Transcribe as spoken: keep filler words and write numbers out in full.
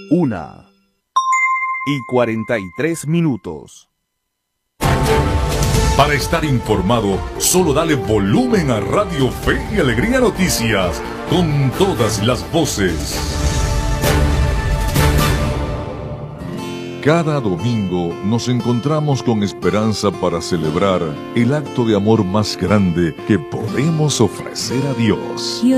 Una y cuarenta y tres minutos. Para estar informado, solo dale volumen a Radio Fe y Alegría Noticias, con todas las voces. Cada domingo nos encontramos con esperanza para celebrar el acto de amor más grande que podemos ofrecer a Dios.